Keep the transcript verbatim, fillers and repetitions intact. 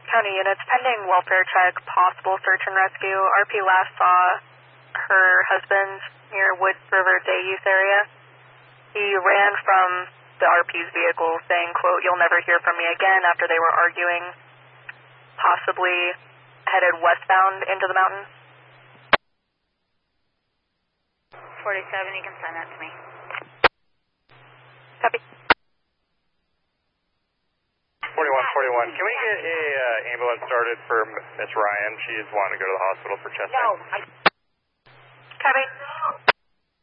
County units, pending welfare check, possible search and rescue. R P last saw her husband near Wood River Day Youth area. He ran from the R P's vehicle saying, quote, "You'll never hear from me again," after they were arguing, possibly headed westbound into the mountains. forty-seven, you can send that to me. Copy. forty-one forty-one, can we get a uh, ambulance started for Miss Ryan? She's wanting to go to the hospital for chest pain. No, I... Copy.